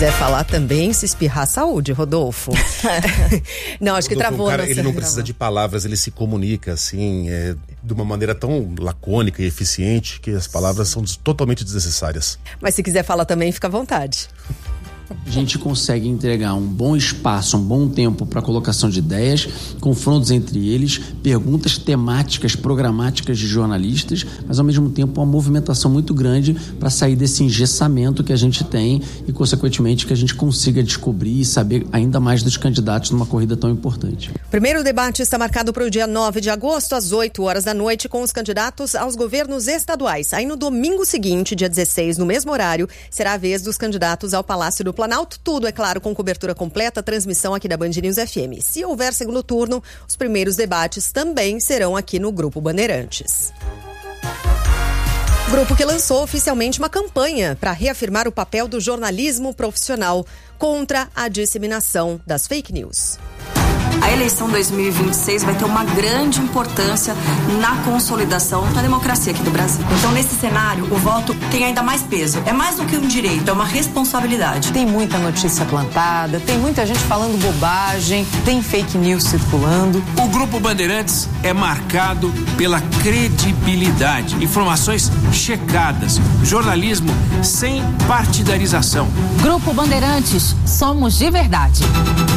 quiser falar também, se espirrar, saúde, Rodolfo. Não, acho que travou. Cara, ele não precisa de palavras, ele se comunica assim, de uma maneira tão lacônica e eficiente que as palavras são totalmente desnecessárias. Mas se quiser falar também, fica à vontade. A gente consegue entregar um bom espaço, um bom tempo para colocação de ideias, confrontos entre eles, perguntas temáticas, programáticas de jornalistas, mas ao mesmo tempo uma movimentação muito grande para sair desse engessamento que a gente tem e, consequentemente, que a gente consiga descobrir e saber ainda mais dos candidatos numa corrida tão importante. O primeiro debate está marcado para o dia 9 de agosto, às 8 horas da noite, com os candidatos aos governos estaduais. Aí no domingo seguinte, dia 16, no mesmo horário, será a vez dos candidatos ao Palácio do Planalto, tudo, é claro, com cobertura completa, transmissão aqui da Band News FM. Se houver segundo turno, os primeiros debates também serão aqui no Grupo Bandeirantes. Grupo que lançou oficialmente uma campanha para reafirmar o papel do jornalismo profissional contra a disseminação das fake news. A eleição 2026 vai ter uma grande importância na consolidação da democracia aqui do Brasil. Então, nesse cenário, o voto tem ainda mais peso. É mais do que um direito, é uma responsabilidade. Tem muita notícia plantada, tem muita gente falando bobagem, tem fake news circulando. O Grupo Bandeirantes é marcado pela credibilidade, informações checadas, jornalismo sem partidarização. Grupo Bandeirantes, somos de verdade.